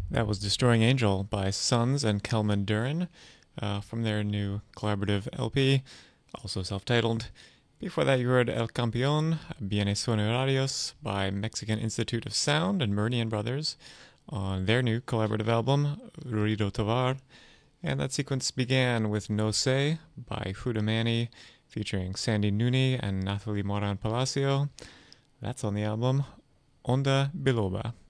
That was Destroying Angel by Sons and Kelman Duran from their new collaborative LP, also self-titled. Before that, you heard El Campeón, Bienes Funerarios by Mexican Institute of Sound and Meridian Brothers on their new collaborative album, Ruido Tovar. And that sequence began with No Sé by Huda Mani featuring Sandy Nooney and Nathalie Moran Palacio. That's on the album Onda Biloba.